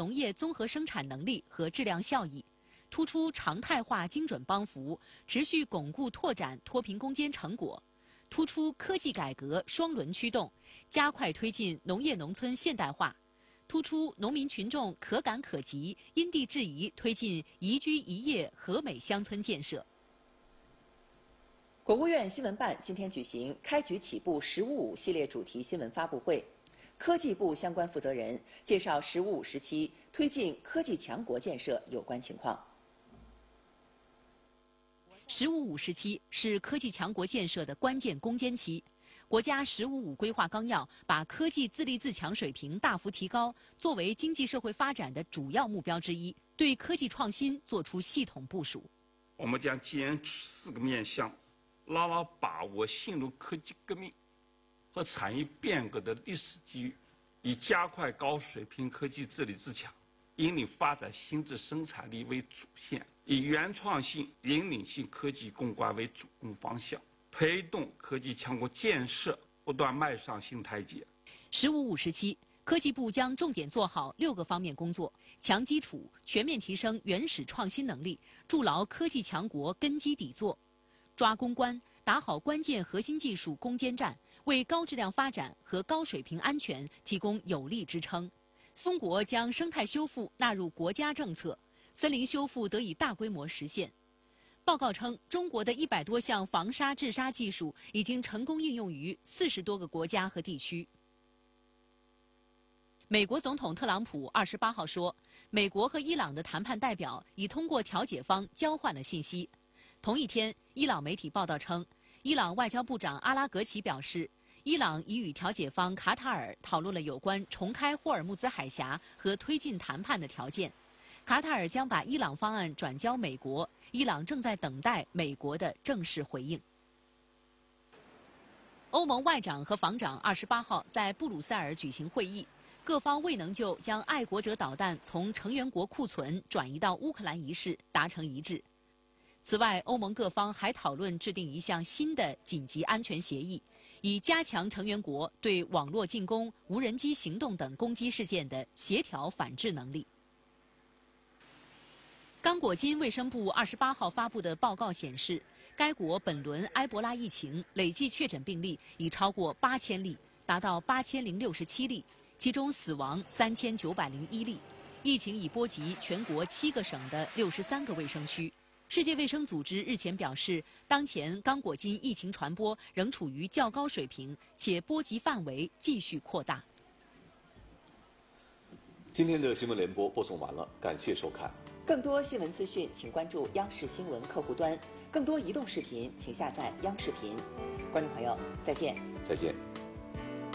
农业综合生产能力和质量效益，突出常态化精准帮扶，持续巩固拓展脱贫攻坚成果，突出科技改革双轮驱动，加快推进农业农村现代化，突出农民群众可感可及、因地制宜推进宜居宜业和美乡村建设。 国务院新闻办今天举行开局起步“十五五”系列主题新闻发布会，科技部相关负责人介绍“十五五”时期推进科技强国建设有关情况。 “15+5”时期是科技强国建设的关键攻坚期。国家“15+5”规划纲要把科技自立自强水平大幅提高作为经济社会发展的主要目标之一，对科技创新作出系统部署。 我们将坚持4个面向，牢牢把握新入科技革命和产业变革的历史机遇，以加快高水平科技自立自强，引领发展新质生产力为主线，以原创性、引领性科技攻关为主攻方向，推动科技强国建设不断迈上新台阶。 “15+5”时期，科技部将重点做好6个方面工作，强基础，全面提升原始创新能力，筑牢科技强国根基底座，抓攻关，打好关键核心技术攻坚战，为高质量发展和高水平安全提供有力支撑。中国将生态修复纳入国家政策，森林修复得以大规模实现。报告称，中国的100多项防沙治沙技术已经成功应用于40多个国家和地区。美国总统特朗普28号说，美国和伊朗的谈判代表已通过调解方交换了信息。同一天，伊朗媒体报道称，伊朗外交部长阿拉格齐表示，伊朗已与调解方卡塔尔讨论了有关重开霍尔木兹海峡和推进谈判的条件。卡塔尔将把伊朗方案转交美国，伊朗正在等待美国的正式回应。欧盟外长和防长28号在布鲁塞尔举行会议，各方未能就将爱国者导弹从成员国库存转移到乌克兰一事达成一致。此外，欧盟各方还讨论制定一项新的紧急安全协议，以加强成员国对网络进攻、无人机行动等攻击事件的协调反制能力。刚果金卫生部28号发布的报告显示，该国本轮埃博拉疫情累计确诊病例已超过8000例，达到8067例，其中死亡3901例。疫情已波及全国7个省的63个卫生区。世界卫生组织日前表示，当前刚果金疫情传播仍处于较高水平，且波及范围继续扩大。 今天的新闻联播播送完了，感谢收看。 更多新闻资讯，请关注央视新闻客户端。更多移动视频，请下载央视频。观众朋友，再见。 再见。